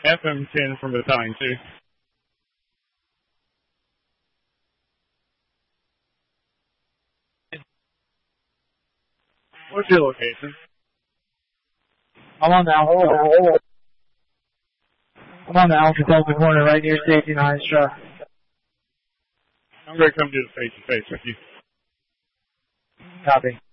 FM10 from Battalion 2. What's your location? I'm on the Alpha Delta corner right near Safety and High Straw. I'm going to come do the face-to-face with you. Copy.